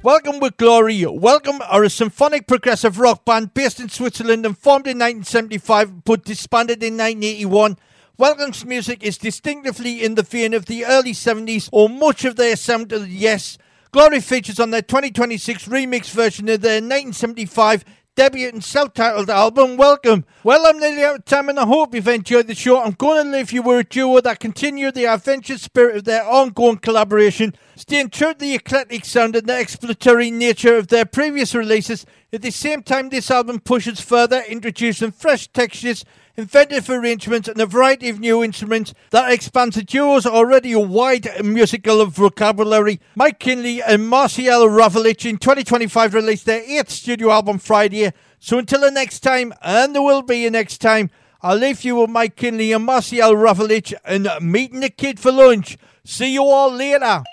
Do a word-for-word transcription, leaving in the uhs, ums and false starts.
Welcome with Glory. Welcome are a symphonic progressive rock band based in Switzerland and formed in nineteen seventy-five but disbanded in nineteen eighty-one. Welcome's music is distinctively in the vein of the early seventies, or much of their sound to the yes. Glory features on their twenty twenty-six remix version of their nineteen seventy-five debut and self-titled album, Welcome. Well, I'm nearly out of time and I hope you've enjoyed the show. I'm going to leave you with a duo that continue the adventurous spirit of their ongoing collaboration, staying true to the eclectic sound and the exploratory nature of their previous releases. At the same time, this album pushes further, introducing fresh textures, inventive arrangements and a variety of new instruments that expands the duo's already wide musical vocabulary. Mike Kinley and Marcial Ravlich in twenty twenty-five released their eighth studio album Friday. So until the next time, and there will be a next time, I'll leave you with Mike Kinley and Marcial Ravlich and Meeting the Kid for lunch. See you all later.